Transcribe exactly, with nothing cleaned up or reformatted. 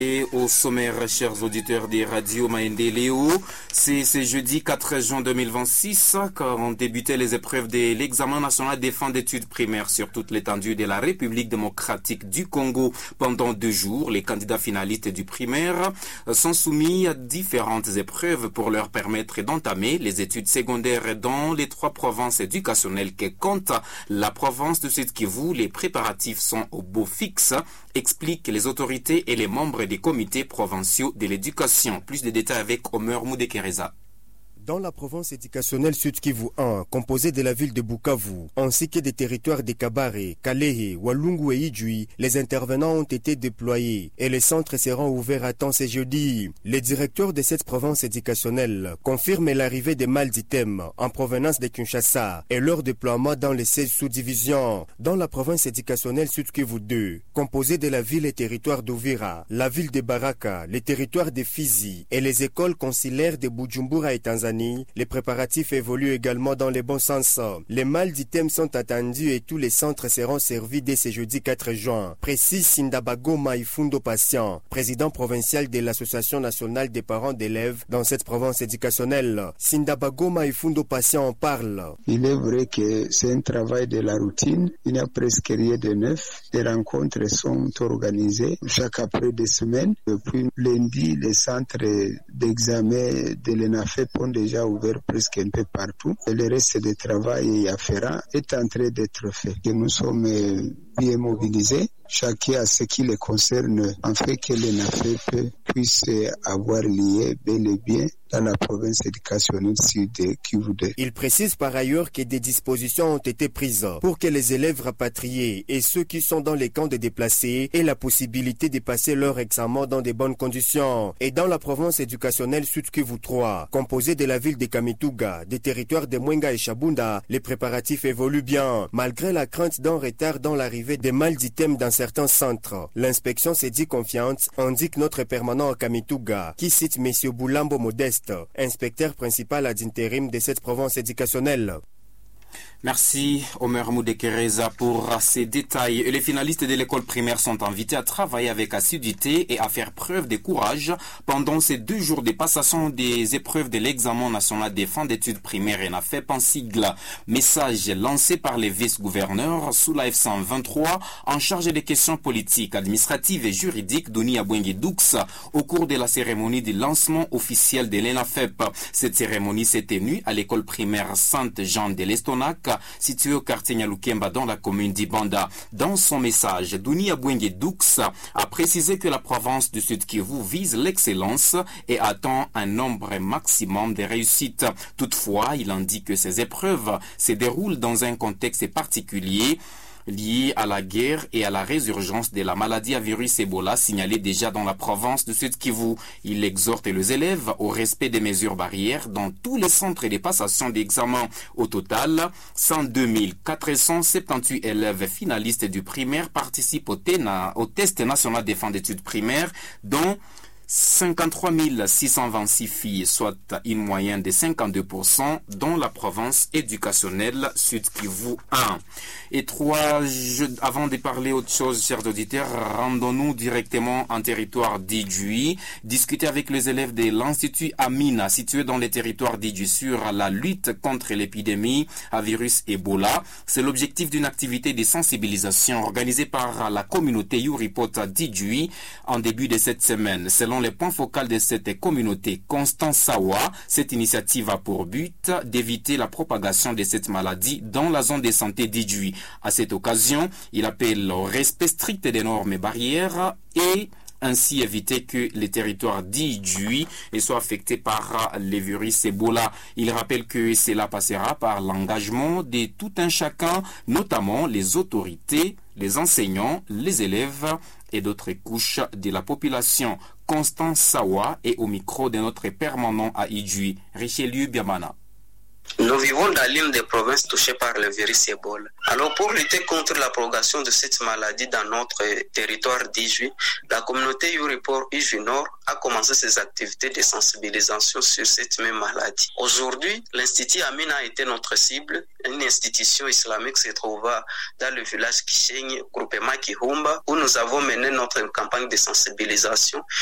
Et au sommaire, chers auditeurs des radios Maendeleo, c'est ce jeudi quatre juin deux mille vingt-six qu'ont débuté les épreuves de l'examen national des fins d'études primaires sur toute l'étendue de la République démocratique du Congo. Pendant deux jours, les candidats finalistes du primaire sont soumis à différentes épreuves pour leur permettre d'entamer les études secondaires dans les trois provinces éducationnelles que compte la province de Sud-Kivu. Les préparatifs sont au beau fixe, expliquent les autorités et les membres des comités provinciaux de l'éducation. Plus de détails avec Omer Moudekereza. Dans la province éducationnelle Sud-Kivu un, composée de la ville de Bukavu, ainsi que des territoires de Kabare, Kalehe, Walungu et Idjui, les intervenants ont été déployés et les centres seront ouverts à temps ce jeudi. Le directeur de cette province éducationnelle confirme l'arrivée des mal d'items en provenance de Kinshasa et leur déploiement dans les seize sous-divisions. Dans la province éducationnelle Sud-Kivu deux, composée de la ville et territoire d'Uvira, la ville de Baraka, les territoires de Fizi et les écoles consulaires de Bujumbura et Tanzanie, les préparatifs évoluent également dans le bon sens. Les mal d'items sont attendus et tous les centres seront servis dès ce jeudi quatre juin. Précise Sindabago Maifundo Patient, président provincial de l'Association nationale des parents d'élèves dans cette province éducationnelle. Sindabago Maifundo Patient en parle. Il est vrai que c'est un travail de la routine. Il n'y a presque rien de neuf. Les rencontres sont organisées chaque après deux semaines. Depuis lundi, les centres d'examen de l'ENAFEP ont déjà ouvert presque un peu partout. Et le reste du travail à faire est en train d'être fait. Et nous sommes bien mobilisés. Chacun à ce qui le concerne, en fait que l'ENAFEP puisse avoir lié bel et bien dans la province éducationnelle sud de Kivu deux. Il précise par ailleurs que des dispositions ont été prises pour que les élèves rapatriés et ceux qui sont dans les camps de déplacés aient la possibilité de passer leur examen dans de bonnes conditions. Et dans la province éducationnelle sud Kivu trois, composée de la ville de Kamituga, des territoires de Mwenga et Shabunda, les préparatifs évoluent bien, malgré la crainte d'un retard dans l'arrivée des mal d'items dans certains centres. L'inspection s'est dit confiante, indique notre permanent à Kamituga, qui cite M. Boulambo Modeste, inspecteur principal ad intérim de cette province éducationnelle. Merci Omer Moudekereza pour ces détails. Et les finalistes de l'école primaire sont invités à travailler avec assiduité et à faire preuve de courage pendant ces deux jours de passation des épreuves de l'examen national des fins d'études primaires ENAFEP en sigle. Message lancé par les vice-gouverneurs sous la F cent vingt-trois en charge des questions politiques, administratives et juridiques Doni Abwenge Doux au cours de la cérémonie de lancement officiel de l'ENAFEP. Cette cérémonie s'est tenue à l'école primaire Sainte-Jean de l'Estonac, situé au quartier Nyalukemba dans la commune d'Ibanda. Dans son message, Doni Abwenge Doux a précisé que la province du Sud-Kivu vise l'excellence et attend un nombre maximum de réussites. Toutefois, il indique que ces épreuves se déroulent dans un contexte particulier lié à la guerre et à la résurgence de la maladie à virus Ebola signalée déjà dans la province du Sud-Kivu. Il exhorte les élèves au respect des mesures barrières dans tous les centres de passation d'examen. Au total, cent deux mille quatre cent soixante-dix-huit élèves finalistes du primaire participent au, téna, au test national des fins d'études primaires, dont cinquante-trois mille six cent vingt-six filles, soit une moyenne de cinquante-deux pour cent dans la province éducationnelle Sud-Kivu un. Et trois, je, avant de parler autre chose, chers auditeurs, rendons-nous directement en territoire d'Idjui, discuter avec les élèves de l'Institut Amina, situé dans les territoires d'Idjui, sur la lutte contre l'épidémie à virus Ebola. C'est l'objectif d'une activité de sensibilisation organisée par la communauté Yuripota d'Idjui en début de cette semaine. Selon les points focaux de cette communauté, Constant Sawa, cette initiative a pour but d'éviter la propagation de cette maladie dans la zone de santé d'Idjui. À cette occasion, il appelle au respect strict des normes et barrières et ainsi éviter que les territoires d'Idjui soient affectés par les virus Ebola. Il rappelle que cela passera par l'engagement de tout un chacun, notamment les autorités, les enseignants, les élèves et d'autres couches de la population. Constant Sawa est au micro de notre permanent à Idjui, Richelieu Biamana. Nous vivons dans l'une des provinces touchées par le virus Ebola. Alors pour lutter contre la propagation de cette maladie dans notre territoire d'Ijui, la communauté Yuripor Ijui Nord a commencé ses activités de sensibilisation sur cette même maladie. Aujourd'hui, l'Institut Amina a été notre cible. Une institution islamique se trouva dans le village Kishenye, groupement Kihumba, où nous avons mené notre campagne de sensibilisation